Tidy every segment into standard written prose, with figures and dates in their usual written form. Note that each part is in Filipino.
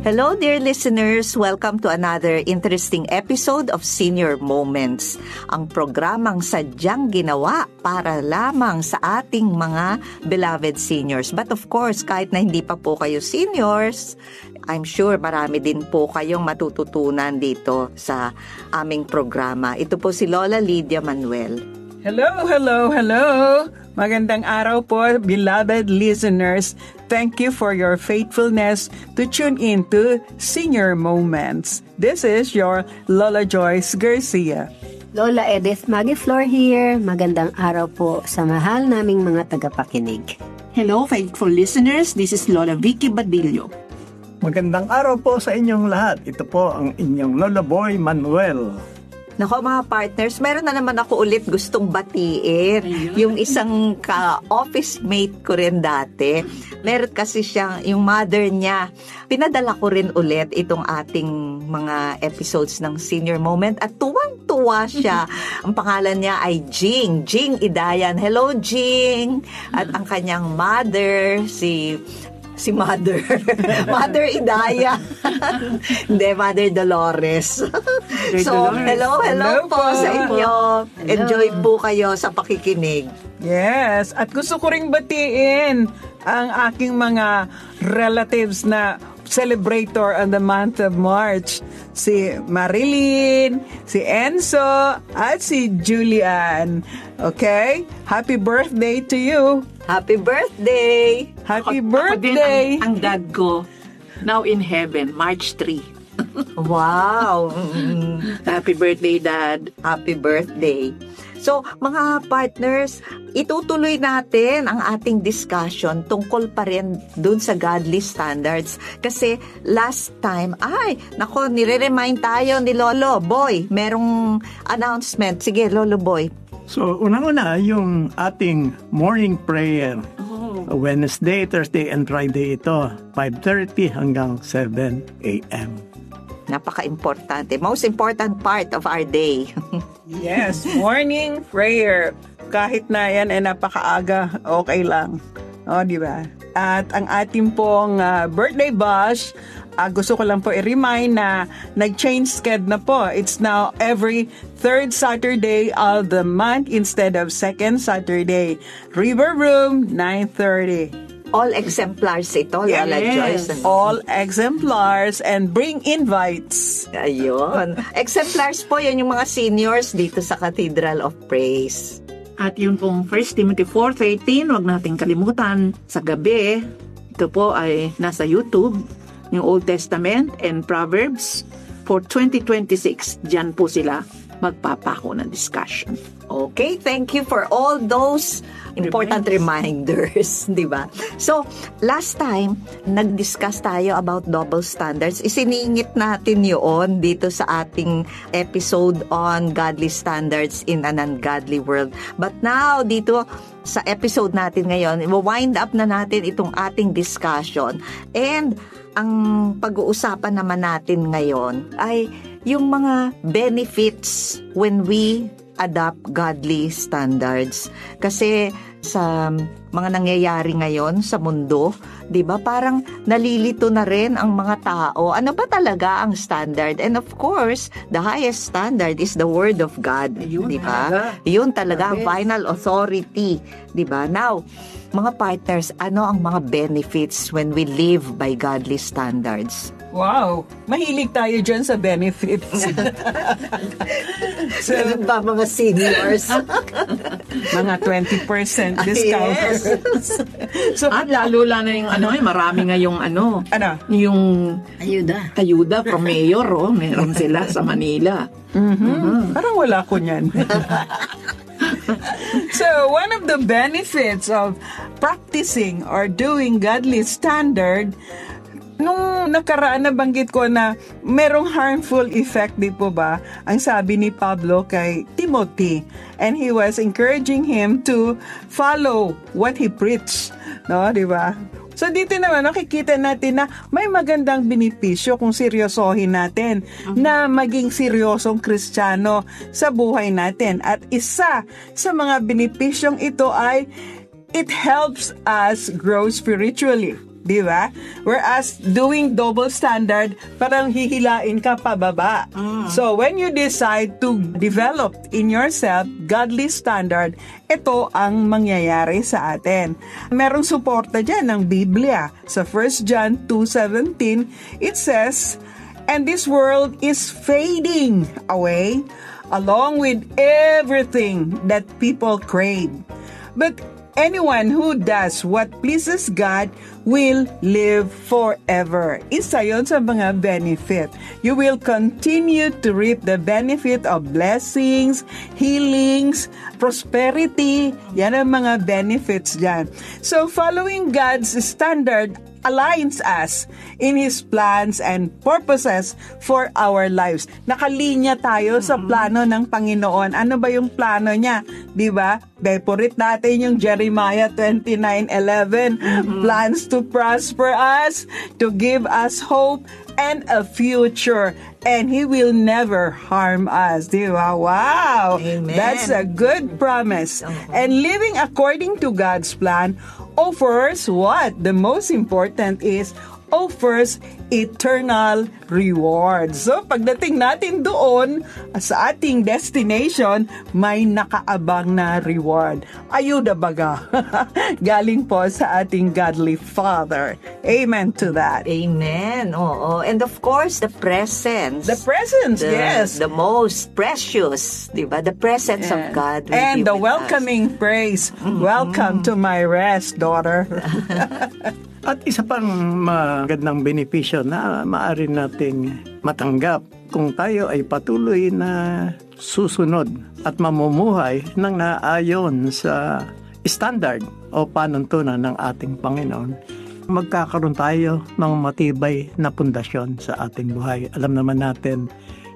Hello dear listeners, welcome to another interesting episode of Senior Moments, ang programang sadyang ginawa para lamang sa ating mga beloved seniors. But of course, kahit na hindi pa po kayo seniors, I'm sure marami din po kayong matututunan dito sa aming programa. Ito po si Lola Lydia Manuel. Hello, hello, hello! Magandang araw po, beloved listeners. Thank you for your faithfulness to tune in to Senior Moments. This is your Lola Joyce Garcia. Lola Edith Magiflor here. Magandang araw po sa mahal naming mga tagapakinig. Hello, faithful listeners. This is Lola Vicky Badillo. Magandang araw po sa inyong lahat. Ito po ang inyong Lola Boy Manuel. Nako mga partners, meron na naman ako ulit gustong batiin. Yung isang ka-office mate ko rin dati. Meron kasi siyang, yung mother niya. Pinadala ko rin ulit itong ating mga episodes ng Senior Moment at tuwang-tuwa siya. Ang pangalan niya ay Jing. Jing Idayan. Hello, Jing! At ang kanyang mother, si Mother. Mother Idaya. Hindi, Mother Dolores. So, hello po sa inyo. Enjoy po kayo sa pakikinig. Yes, at gusto ko ring batiin ang aking mga relatives na celebrator on the month of March. Si Marilyn, si Enzo, at si Julian. Okay? Happy birthday to you! Happy birthday! Happy Ako birthday! din ang dad ko, now in heaven, March 3. Wow! Happy birthday, Dad. Happy birthday! So, mga partners, itutuloy natin ang ating discussion tungkol pa rin dun sa godly standards. Kasi last time, nire-remind tayo ni Lolo Boy. Merong announcement. Sige, Lolo Boy. So, unang-una, yung ating morning prayer. Wednesday, Thursday, and Friday ito. 5:30 hanggang 7 a.m. Napaka-importante. Most important part of our day. Yes, morning prayer. Kahit na yan ay napakaaga, okay lang. O, di ba? At ang ating pong birthday bash, gusto ko lang po i-remind na nag-change schedule na po. It's now every third Saturday of the month instead of second Saturday. River Room, 9:30. All exemplars ito, Lola Joyce. All exemplars and bring invites. Ayun. Exemplars po, yan yung mga seniors dito sa Cathedral of Praise. At yun pong 1 Timothy 4:13, wag nating kalimutan sa gabi. Ito po ay nasa YouTube, yung Old Testament and Proverbs for 2026. Diyan po sila magpapako ng discussion. Okay, thank you for all those important reminders, di ba? So, last time, nag-discuss tayo about double standards. Isiningit natin yun dito sa ating episode on godly standards in an ungodly world. But now, dito sa episode natin ngayon, i-wind up na natin itong ating discussion. And ang pag-uusapan naman natin ngayon ay yung mga benefits when we adopt godly standards. Kasi sa mga nangyayari ngayon sa mundo, 'di ba? Parang nalilito na rin ang mga tao. Ano ba talaga ang standard? And of course, the highest standard is the word of God, 'di ba? 'Yun talaga ang final authority, 'di ba? Now, mga partners, ano ang mga benefits when we live by godly standards? Wow! Mahilig tayo dyan sa benefits. So, ba mga seniors? Mga 20% discount. Yes. So, at lalo lang na yung marami nga yung yung ayuda from mayor, meron sila sa Manila. Parang wala ko niyan. So, one of the benefits of practicing or doing godly standard, nung nakaraan nabanggit ko na merong harmful effect, di po ba? Ang sabi ni Pablo kay Timothy, and he was encouraging him to follow what he preached, no, di ba? So dito naman nakikita natin na may magandang benepisyo kung seryosohin natin na maging seryosong Kristiyano sa buhay natin. At isa sa mga benepisyong ito ay it helps us grow spiritually. di ba? Whereas doing double standard, parang hihilain ka pababa. So when you decide to develop in yourself godly standard, ito ang mangyayari sa atin. Merong suporta dyan ng Biblia. Sa 1 John 2:17, it says, "And this world is fading away along with everything that people crave. But anyone who does what pleases God will live forever." Isa yon sa mga benefit. You will continue to reap the benefit of blessings, healings, prosperity. Yan ang mga benefits dyan. So following God's standard aligns us in His plans and purposes for our lives. Nakalinya tayo sa plano ng Panginoon. Ano ba yung plano niya? Di ba? Favorite natin yung Jeremiah 29:11. Plans to prosper us, to give us hope and a future, and He will never harm us. Di ba? Wow! Amen. That's a good promise. And living according to God's plan offers what? The most important is offers eternal reward. So, pagdating natin doon sa ating destination, may nakaabang na reward. Ayuda baga. Galing po sa ating godly Father. Amen to that. Amen. Oo. And of course, the presence. The presence, yes. The most precious, di ba? The presence of God will And be the with welcoming praise. Welcome to my rest, daughter. At isa pang magandang benepisyo na maaari nating matanggap kung tayo ay patuloy na susunod at mamumuhay ng naayon sa standard o panuntunan ng ating Panginoon. Magkakaroon tayo ng matibay na pundasyon sa ating buhay. Alam naman natin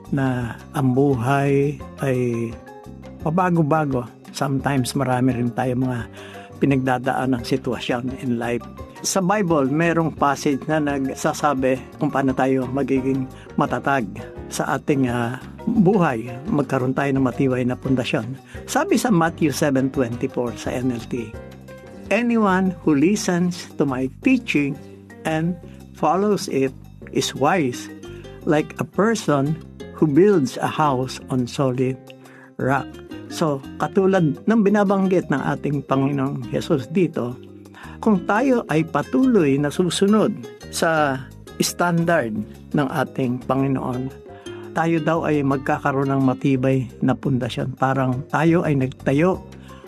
na ang buhay ay pabago-bago. Sometimes marami rin tayo mga pinagdadaan ng sitwasyon in life. Sa Bible, merong passage na nagsasabi kung paano tayo magiging matatag sa ating buhay. Magkaroon tayo ng matibay na pundasyon. Sabi sa Matthew 7:24 sa NLT, "Anyone who listens to my teaching and follows it is wise, like a person who builds a house on solid rock." So, katulad ng binabanggit ng ating Panginoong Jesus dito, kung tayo ay patuloy na susunod sa standard ng ating Panginoon, tayo daw ay magkakaroon ng matibay na pundasyon. Parang tayo ay nagtayo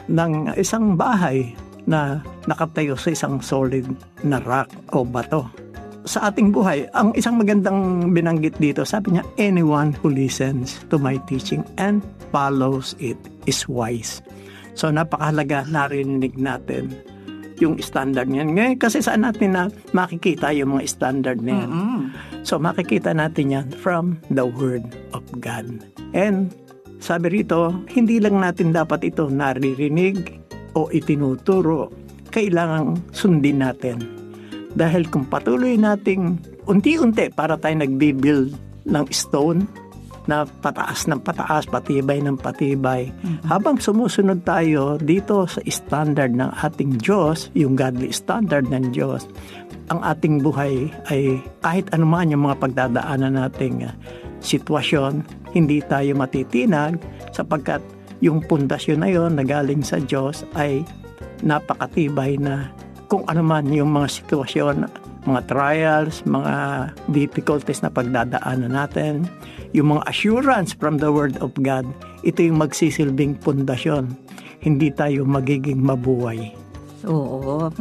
ng isang bahay na nakatayo sa isang solid na rock o bato. Sa ating buhay, ang isang magandang binanggit dito, sabi niya, "Anyone who listens to my teaching and follows it is wise." So napakahalaga narinig natin yung standard niyan. Ngayon kasi saan natin na makikita yung mga standard na yan? So makikita natin yan from the Word of God. And sabi rito, hindi lang natin dapat ito naririnig o itinuturo. Kailangang sundin natin. Dahil kung patuloy nating unti-unti para tayo nagbibuild ng stone na pataas ng pataas, patibay ng patibay. Habang sumusunod tayo dito sa standard ng ating Diyos, yung godly standard ng Diyos, ang ating buhay ay kahit anuman yung mga pagdadaanan nating sitwasyon, hindi tayo matitinag sapagkat yung pundasyon na yon na galing sa Diyos ay napakatibay na kung anuman yung mga sitwasyon, mga trials, mga difficulties na pagdadaanan natin, yung mga assurance from the Word of God, ito yung magsisilbing pundasyon. Hindi tayo magiging mabuhay. Oo.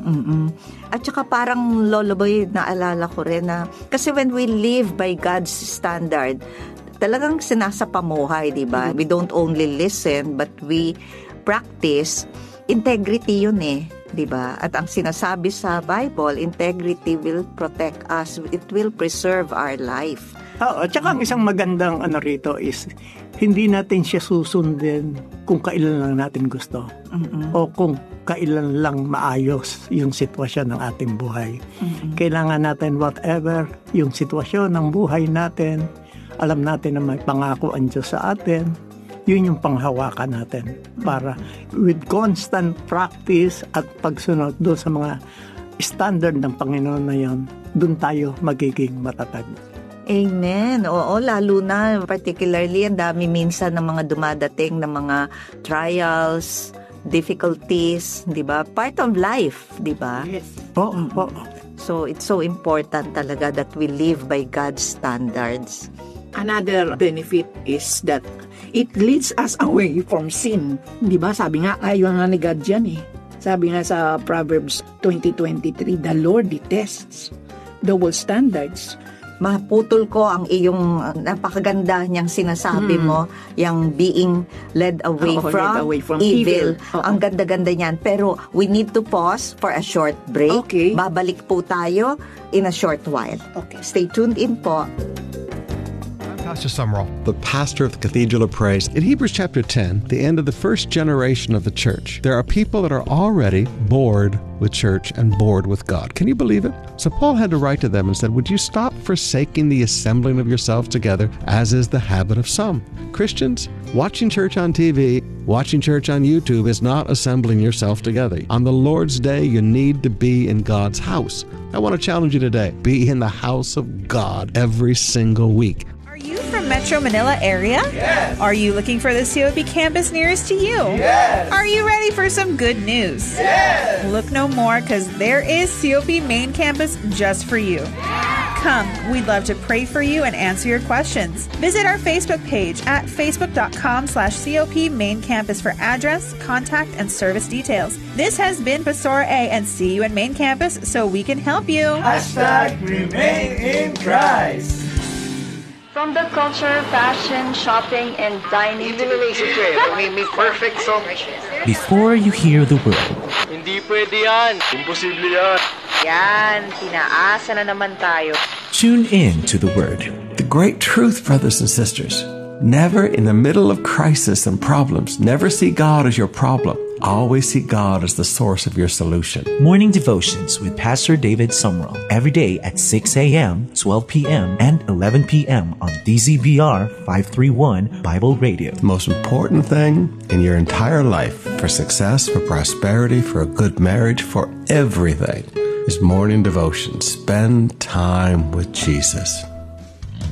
At saka parang Lolo Boy, naalala ko rin na, kasi when we live by God's standard, talagang sinasapamuhay, di ba? We don't only listen, but we practice. Integrity yun eh. Diba? At ang sinasabi sa Bible, integrity will protect us. It will preserve our life. At saka ang isang magandang rito is, hindi natin siya susundin kung kailan lang natin gusto. O kung kailan lang maayos yung sitwasyon ng ating buhay. Kailangan natin whatever yung sitwasyon ng buhay natin, alam natin na may pangako ang Diyos sa atin, yun yung panghawakan natin para with constant practice at pagsunod doon sa mga standard ng Panginoon na yon, dun tayo magiging matatag. Amen. Oo, lalo na particularly ang dami minsan ng mga dumadating ng mga trials, difficulties, 'di ba? Part of life, 'di ba? Yes. Oo. So it's so important talaga that we live by God's standards. Another benefit is that it leads us away from sin. Di ba? Sabi nga, ayaw nga ni God yan eh. Sabi nga sa Proverbs 20:23, the Lord detests double standards. Maputol ko ang iyong napakaganda niyang sinasabi mo, yung being led away, led away from evil. evil. Ang ganda-ganda niyan. Pero we need to pause for a short break. Okay. Babalik po tayo in a short while. Okay. Stay tuned in po. Pastor Sumrall, the pastor of the Cathedral of Praise. In Hebrews chapter 10, the end of the first generation of the church, there are people that are already bored with church and bored with God. Can you believe it? So Paul had to write to them and said, would you stop forsaking the assembling of yourselves together, as is the habit of some? Christians, watching church on TV, watching church on YouTube is not assembling yourself together. On the Lord's Day, you need to be in God's house. I want to challenge you today. Be in the house of God every single week. Are you from Metro Manila area? Yes. Are you looking for the COP campus nearest to you? Yes. Are you ready for some good news? Yes. Look no more, because there is COP main campus just for you. Come, we'd love to pray for you and answer your questions. Visit our Facebook page at facebook.com/COP main campus for address, contact, and service details. This has been Pastor A, and see you in main campus so we can help you. #Remain in Christ. From the culture, fashion, shopping, and dining to the may perfect song. Before you hear the word. Hindi pwede yan. Imposible yan. yan, tinaasa na naman tayo. Tune in to the word. The great truth, brothers and sisters, never in the middle of crisis and problems, never see God as your problem. Always see God as the source of your solution. Morning devotions with Pastor David Sumrall. Every day at 6 a.m., 12 p.m., and 11 p.m. on DZBR 531 Bible Radio. The most important thing in your entire life, for success, for prosperity, for a good marriage, for everything, is morning devotion. Spend time with Jesus.